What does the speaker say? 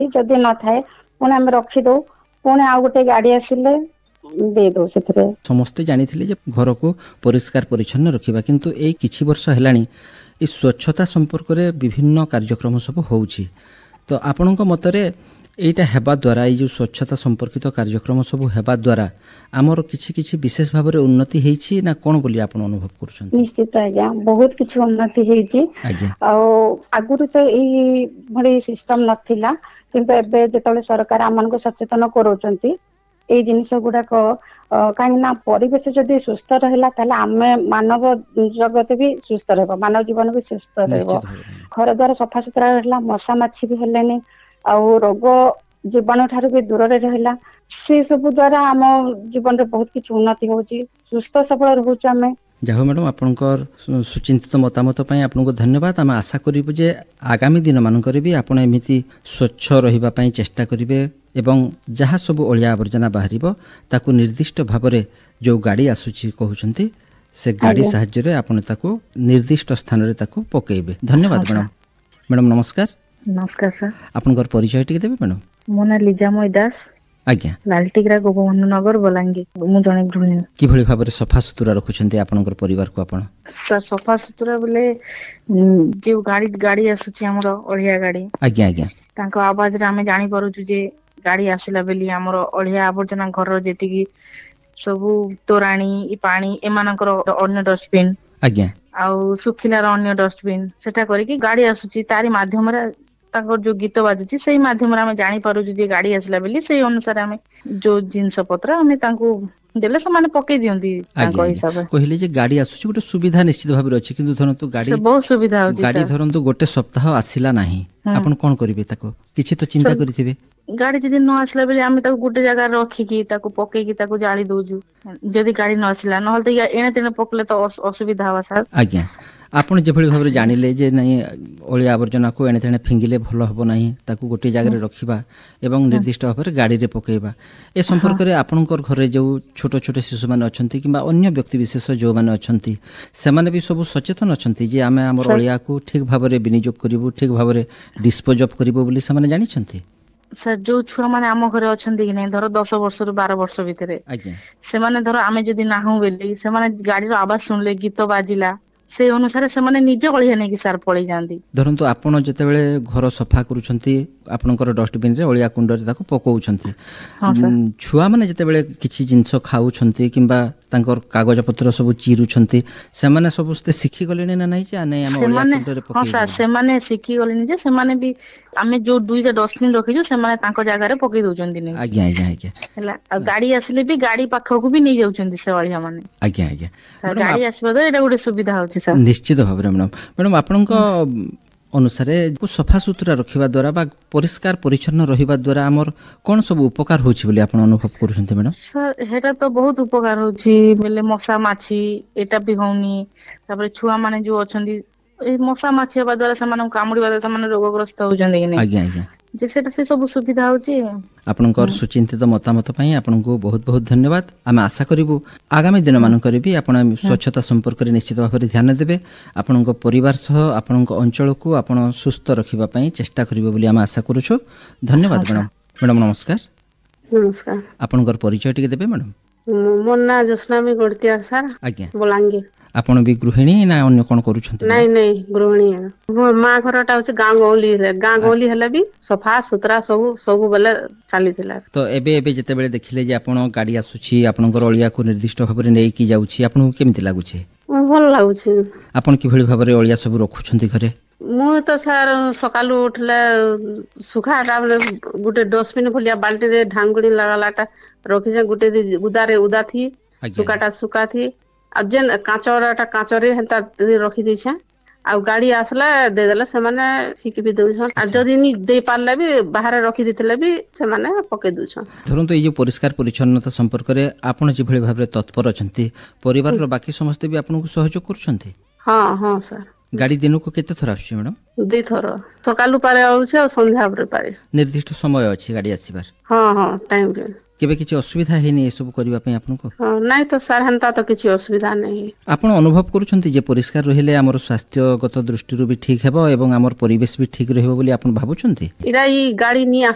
जदि न थाए पुणी आम रखिदौ पुणी आउ गोटे गाड़ी आसिले दे दो से समस्ते जानी घर को परिष्कार परिच्छन्न रखा किंतु एई किछि वर्ष हेलानी ई स्वच्छता संपर्क में विभिन्न कार्यक्रम सब होउछि तो आपणक मतरे एटा हेबा द्वारा ये जो स्वच्छता संपर्कित कार्यक्रम सब हेबा द्वारा आमर किछि किछि विशेष भाव में उन्नति हेछि ना कोन बोली आपण अनुभव करूछन? निश्चित आज्ञा बहुत किछि उन्नति हेछि आगुरु तो ई भली सिस्टम नथिला किंतु एबे जेतले सरकार आमन को सचेतन करूछंती ए जिनिस गुड़ाक कहीं ना परिवेश जदि सुस्थ रहा ताले आमे मानव जगत भी सुस्थ रह मानव जीवन भी सुस्थ रह घर द्वार सफा सुतरा रहा मशा माछी भी हेलेनी आउ रोग जीवाणु ठारू भी दूर रहा से सब द्वारा आम जीवन में बहुत किसी उन्नति होची सुस्थ सबल रोचे आम जाहो मैडम आपनकर सुचिंतित मतामत पई आपनको धन्यवाद। आम आशा करिबु जे आगामी दिन मानकर भी आपण एमिति स्वच्छ रहिबा पई चेष्टा करिवे एवं जहाँ सब अलिया आवर्जना बाहरिबो ताकू निर्दिष्ट भाव में जो गाड़ी आसुची कहउछंती से गाड़ी साहाय्य रे आपण ताकू निर्दिष्ट स्थान रे ताकू पकेइबे। धन्यवाद मैडम। मैडम नमस्कार। नमस्कार सर। आपनकर परिचय टिके देबे मैडम? मो ना लिजामय दास आज्ञा लालटिग्रा गोपबंधु नगर बलांगीर मु जने गृहिणी। किभଳି भाबरे सफा सुतुरा रखुछंती आपनकर परिवार को आपण? सर सफा सुतुरा बोले जो गाड़ी आसुची हमर अलिया गाड़ी आज्ञा आज्ञा तांको आवाज रे हमें जानि परुछु जे गाड़ी आसिला बेली हमर अलिया आवर्जना घर जेतिकी सबु तोराणी पानी एमानकर अन्य डस्टबिन आज्ञा आउ सुखिलार अन्य डस्टबिन सेटा करिकी गाड़ी आसुची तारी माध्यम रे तांकर जो गीत बाजुची सेही माध्यम रे हमें जानि परुछु जे गाड़ी आसिला बेली सेही अनुसार हमें जो जिंस पत्र हमें तांको देले से माने पके दियंती तांको हिसाब कहले जे गाड़ी आसुची गोटे सुविधा निश्चित भाबरे अछि किंतु धरंतु गाड़ी बहुत सुविधा होची गाड़ी धरंतु गोटे सप्ताह आसिला नाही आपण कोन करिवे ताको किछि तो चिंता करिथिबे गाड़ी जदि न आसला बेले आमे ताको गोटे जगह रखिकी ताको पकेकी ताको जाली दोजु जदि गाड़ी न आसला नहल त एने तेने पकले तो असुविधा हवा सर। आज्ञा आपण जेभଳି भाबरे जानिले जे नै अलिया आवर्जना को एने तेने फिंगिले भलो हबो नाही ताको गोटे जगह रे रखिबा एवं निर्दिष्ट भाबरे गाड़ी रे पकेइबा ए संपर्क रे आपनकर घरे जो छोट छोट शिशु माने अछंती किबा अन्य व्यक्ति विशेष जो माने अछंती से माने भी सब सचेतन अछंती जे आमे हमर अलिया को ठीक भाबरे विनियोग करिवु ठीक भाबरे डिस्पोज ऑफ करिवु बोली से माने जानि छंती? सर जो छुआ माने आम घरे अछंती कि नै धर 10 वर्ष रु 12 वर्ष भितरे से माने धर आमे जदि नाहु बेली से माने गाड़ी रो आवाज सुनले गीत बाजिला से अनुसार से माने निजे अलिया नै कि सार पळी जांदी। धरंतु आपण जते बेले घर सफा करूछंती आपनकर डस्टबिन रे अलिया कुंड रे ताको पकोउछंती छुआ माने जते बेले किछि जिंस खाउछंती किबा तांकर कागज पत्र सब चिरुछंती से माने सबस्ते सिखि गलेनी ना नै जे नै हम अलिया कुंड रे पके? हां सर से माने सिखि गलेनी जे से माने भी आमे जो दुईटा डस्टबिन रखिजो से माने तांको जगह रे पके दोचंती नै। आज्ञा आज्ञा आज्ञा हला गाड़ी आसले भी गाड़ी पाखकू भी नै जाउछंती से अलिया माने। आज्ञा आज्ञा सर गाड़ी आसबा तो एटा गोटे सुविधा होची सर। निश्चित भाबरे मैडम आपनका अनुसार सफा सुतुरा रखिबा द्वारा बा परिष्कार परिच्छन्न रहिबा द्वारा हमर कोन सब उपकार होछि बोली आपण अनुभव करूछन्ते मैडम? सर हेटा तो बहुत उपकार होछि बेले मशा माछी एटा भी होउनी तापर छुआ माने जो अछंदी ए मशा माछी हेबा द्वारा समान कामुडीबा द्वारा समान रोगग्रस्त होउछन्ते कि नै? आज्ञा आज्ञा जे सेटा से सब सुविधा होछि। आपनकर सुचिंतित मतामत पई आपनको बहुत बहुत धन्यवाद। आम आशा करिवु आगामी दिन मानकर भी आपण स्वच्छता संपर्क रे निश्चित भाव ध्यान देबे आपनको परिवार सह आपनको अंचल को आपण सुस्थ रखिबा पई चेष्टा करिवो बोली आम आशा करूछु। धन्यवाद मैडम। मैडम नमस्कार। नमस्कार। आपनकर परिचय टिके देबे मैडम? मोर ना जोस्नामी गडतिया सर। आज्ञा बलांगीर। आपण भी गृहिणी ना अन्य कोन करूछन्ते? नहीं नहीं गृहिणी मोर मां घरटा होचे गां गौली हले भी सफा सुतरा सब बेले चलीथिला। तो एबे एबे जते बेले देखिले जे आपण गाड़ी आसुची आपनकर अलिया को निर्दिष्ट भाबरे नै की जाउची आपन केमिति लागुचे? भल लागुचे। आपण किभଳି भाबरे अलिया सब रखुछन्ती घरे? मु तो सर सकालू उठले सुखाटा गोटे डस्टबिन भलिया बाल्टी रे ढांगुड़ी लगालाटा रखि जे गोटे उदा थी सुखाटा सुका थी आ जेन काचराटा काचरे हेंता रखि दैछा आ गाड़ी आसला दे देला से माने फिक भी दउछन आ जदी नि दे पारला भी बाहर रखि दितले भी से माने पके दउछन। धरंतु ए जो परिष्कार परिच्छन्नता संपर्क रे आपण जे भଳି भाबरे तत्पर अछंती परिवार रो बाकी समस्त भी आपनको सहयोग करूछंती? हां हां सर। गाड़ी दिन को केते थरा आछी मैडम? 2 थर सकालू पारे आउछ और संध्या पारे पारे। निर्दिष्ट समय अछि गाड़ी आसीबार? हां हां टाइम रे। केबे किछि असुविधा हेनी ए सब करबा पई आपनको? हां नै तो सर हंता तो किछि असुविधा नै। आपण अनुभव करूछंती जे परिष्कार रहिले हमर स्वास्थ्यगत दृष्टि रु भी ठीक हेबो एवं हमर परिवेश भी ठीक रहबो बोली आपण भाबुछंती? इरा ई गाड़ी नि